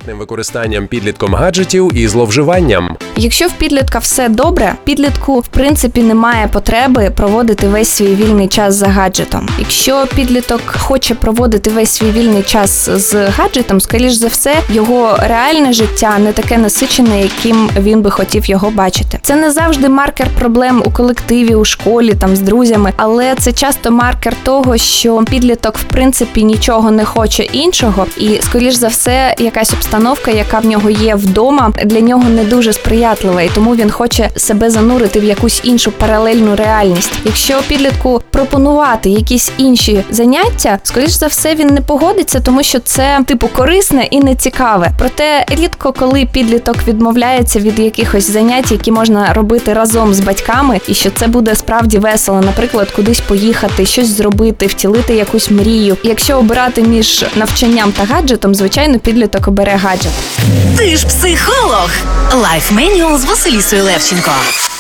неадекватним використанням підлітком гаджетів і зловживанням. Якщо в підлітка все добре, підлітку, в принципі, немає потреби проводити весь свій вільний час за гаджетом. Якщо підліток хоче проводити весь свій вільний час з гаджетом, скоріш за все, його реальне життя не таке насичене, яким він би хотів його бачити. Це не завжди маркер проблем у колективі, у школі, там, з друзями, але це часто маркер того, що підліток, в принципі, нічого не хоче іншого, і, скоріш за все, якась обстановка, яка в нього є вдома, для нього не дуже сприятлива, і тому він хоче себе занурити в якусь іншу паралельну реальність. Якщо підлітку пропонувати якісь інші заняття, скоріш за все, він не погодиться, тому що це, корисне і нецікаве. Проте, рідко коли підліток відмовляється від якихось занять, які можна робити разом з батьками, і що це буде справді весело, наприклад, кудись поїхати, щось зробити, втілити якусь мрію. Якщо обирати між навчанням та гаджетом, звичайно, підліток обере гаджет. Ти ж психолог! Лайф Менюал з Василісою Левченко.